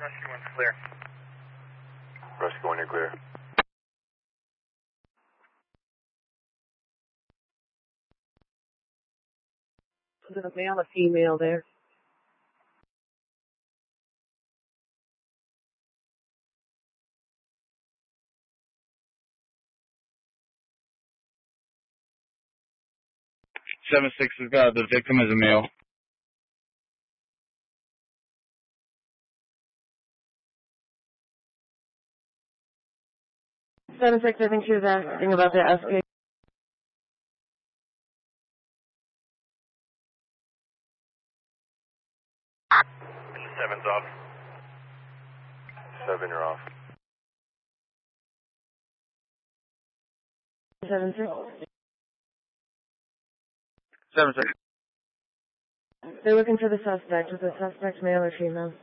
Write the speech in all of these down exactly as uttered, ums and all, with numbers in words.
Rescue one's clear. Rescue one, you're clear. Is it a male or female there? seven six has got the victim as a male. seven six, I think she was asking about the escape. Seven's off. Seven, you're off. seven six. seven six. They're looking for the suspect. Is the suspect male or female?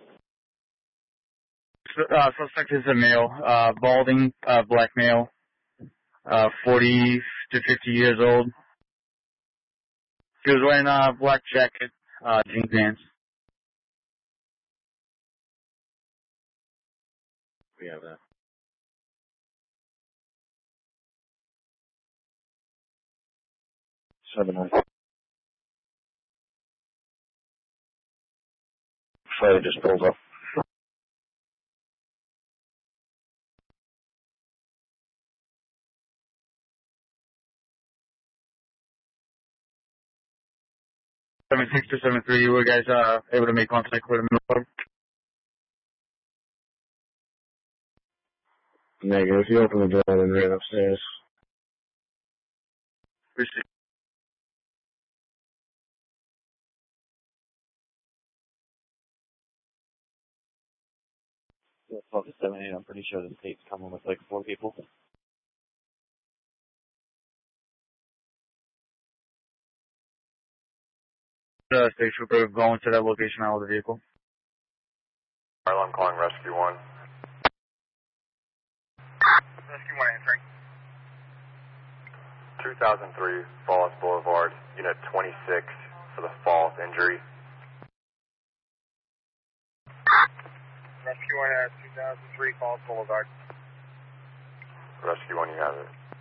Uh, suspect is a male, uh, balding, uh, black male, uh, forty to fifty years old. He was wearing a black jacket, uh, jean pants. We have that. Seven nine. Friday just pulled up. seven six to seven three, you were guys, uh, able to make contact with him? Negative. You open the door and ran upstairs. Appreciate Yeah, twelve to seven eight, I'm pretty sure the state's coming with like four people. the state trooper going to that location out of the vehicle. Carl, I'm calling Rescue one. Rescue one answering. two thousand three Falls Boulevard, Unit twenty-six for the falls injury. Rescue one at two thousand three Falls Boulevard. Rescue one, you have it.